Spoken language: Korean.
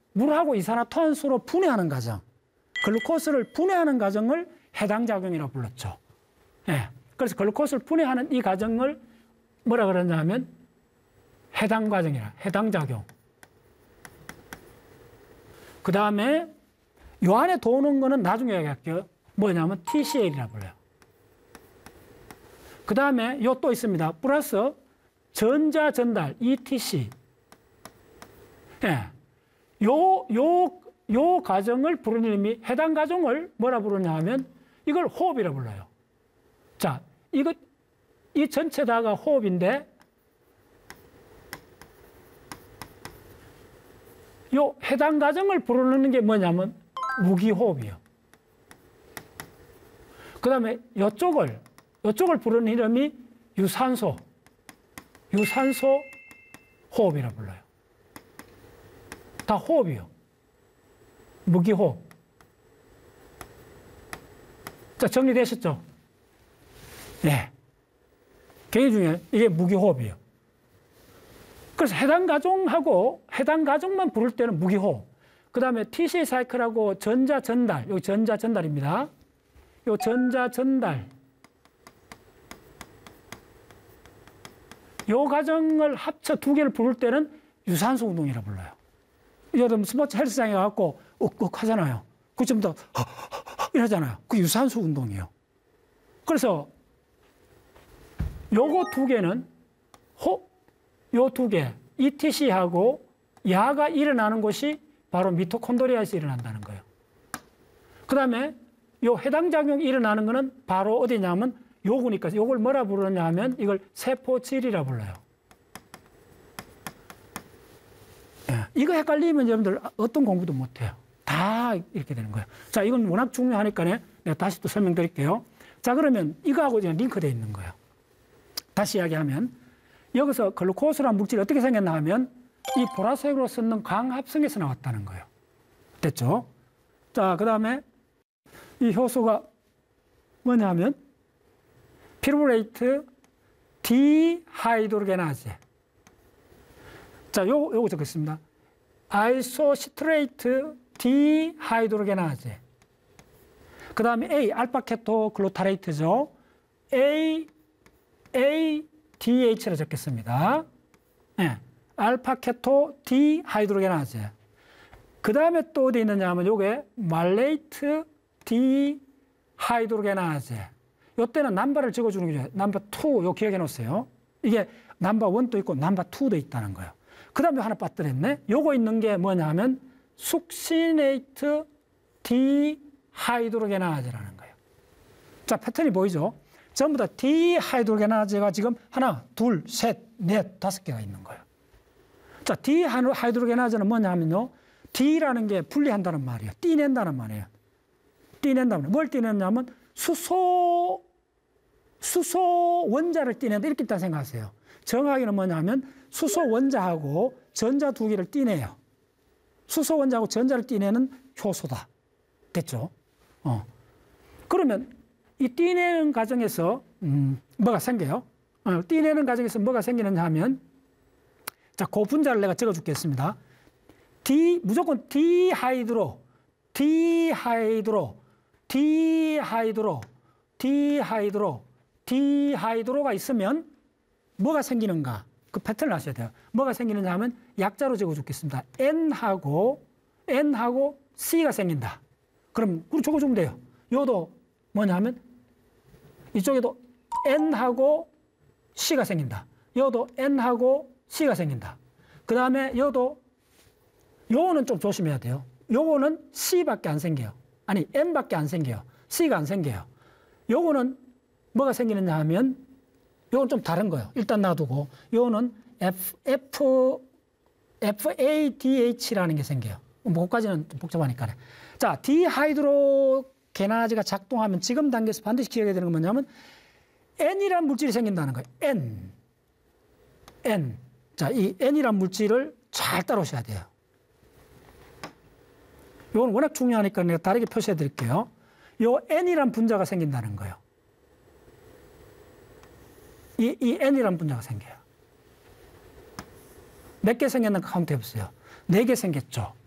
물하고 이산화탄소로 분해하는 과정, 글루코스를 분해하는 과정을 해당 작용이라고 불렀죠. 예. 그래서 글루코스를 분해하는 이 과정을 뭐라 그러냐면 해당 과정이라, 해당 작용. 그 다음에 요 안에 도는 거는 나중에 얘기할게요. 뭐냐면 TCL이라고 불러요. 그 다음에 요 또 있습니다. 플러스 전자 전달, ETC. 예. 요 과정을 부르는 이름이, 해당 과정을 뭐라 부르냐 하면 이걸 호흡이라고 불러요. 자, 이 전체 다가 호흡인데, 요 해당 과정을 부르는 게 뭐냐면 무기호흡이요. 그 다음에 요쪽을 부르는 이름이 유산소 호흡이라고 불러요. 다 호흡이요. 무기호흡. 자, 정리되셨죠? 네. 굉장히 중요해요. 이게 무기호흡이에요. 그래서 해당 가정만 부를 때는 무기호흡. 그 다음에 TC 사이클하고 전자 전달, 여기 전자 전달입니다. 요 전자 전달. 요 과정을 합쳐 두 개를 부를 때는 유산소 운동이라고 불러요. 여러분 스포츠 헬스장에 가서 욱욱 하잖아요. 그 좀 더 이러잖아요. 그 유산소 운동이에요. 그래서 요거 두 개는 요 두 개, ETC하고 야가 일어나는 곳이 바로 미토콘드리아에서 일어난다는 거예요. 그 다음에 요 해당 작용이 일어나는 거는 바로 어디냐면 요거니까, 요걸 뭐라 부르냐 하면 이걸 세포질이라 불러요. 예, 이거 헷갈리면 여러분들 어떤 공부도 못해요. 다 이렇게 되는 거예요. 자, 이건 워낙 중요하니까 내가 다시 또 설명드릴게요. 자, 그러면 이거하고 지금 링크되어 있는 거예요. 다시 이야기하면 여기서 글루코스라는 물질이 어떻게 생겼나 하면 이 보라색으로 쓰는 광합성에서 나왔다는 거예요. 됐죠? 자, 그 다음에 이 효소가 뭐냐면 피루레이트 디하이드로게나제. 자, 요거 적겠습니다. 아이소시트레이트 디하이드로게나제. 그 다음에 A, 알파케토 글루타레이트죠. ADH라 적겠습니다. 네. 알파케토 디하이드로게나제. 그 다음에 또 어디 있느냐 하면 요게 말레이트 디하이드로게나제. 요때는 넘버를 적어주는 게 좋아요. 넘버 2, 요 기억해 놓으세요. 이게 넘버 1도 있고 넘버 2도 있다는 거예요. 그 다음에 하나 빠뜨렸네. 요거 있는 게 뭐냐 하면 숙시네이트 디하이드로게나제라는 거예요. 자, 패턴이 보이죠? 전부 다 디하이드로게나제가 지금 하나, 둘, 셋, 넷, 5개가 있는 거예요. 자, 디하이드로게나제는 뭐냐 하면요. D라는 게 분리한다는 말이에요. 띠낸다는 말이에요. 띠낸다는 말. 뭘 띠내냐면 수소 원자를 띠낸다. 이렇게 있다 생각하세요. 정확히는 뭐냐면 수소 원자하고 전자 두 개를 띠내요. 수소 원자하고 전자를 띠내는 효소다. 됐죠? 그러면 이 띠내는 과정에서 뭐가 생겨요? 띠내는 과정에서 뭐가 생기느냐 하면, 자, 그 분자를 내가 적어 줄겠습니다. 무조건 디하이드로가 있으면 뭐가 생기는가? 그 패턴을 아셔야 돼요. 뭐가 생기느냐 하면 약자로 적어 줄겠습니다. N하고 C가 생긴다. 그럼 적어주면 돼요. 요도 뭐냐 하면 이쪽에도 N하고 C가 생긴다. 요도 N하고 C가 생긴다. 그 다음에 요거는 좀 조심해야 돼요. 요거는 C밖에 안 생겨요. 아니, N밖에 안 생겨요. C가 안 생겨요. 요거는 뭐가 생기느냐 하면 요건 좀 다른 거예요. 일단 놔두고 요거는 FADH라는 게 생겨요. 뭐 그까지는 복잡하니까. 자, 디하이드로게나제가 작동하면 지금 단계에서 반드시 기억해야 되는 건 뭐냐면 N이라는 물질이 생긴다는 거예요. N. 자, 이 N이라는 물질을 잘 따라오셔야 돼요. 이건 워낙 중요하니까 내가 다르게 표시해 드릴게요. 요 N이라는 분자가 생긴다는 거예요. 이 N이라는 분자가 생겨요. 몇 개 생겼는가 카운트 해보세요. 4개 생겼죠.